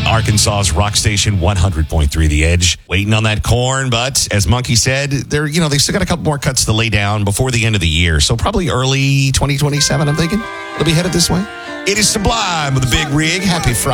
Arkansas's rock station 100.3 The Edge. Waiting on that corn, but as Monkey said, they still got a couple more cuts to lay down before the end of the year. So probably early 2027, I'm thinking. It'll be headed this way. It is Sublime with the Big Rig. Happy Friday.